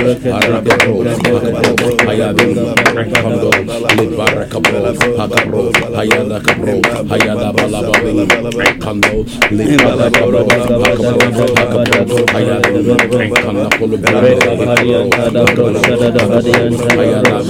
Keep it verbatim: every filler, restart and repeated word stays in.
Arabero, Hayadu, Kondo, Libara Cabro, Hagabro, Hayada Cabro, Hayada Balababi, Kondo, Libara Cabro, Hagabro, Hagabro, Hayadu, Kanda Polo, Hayada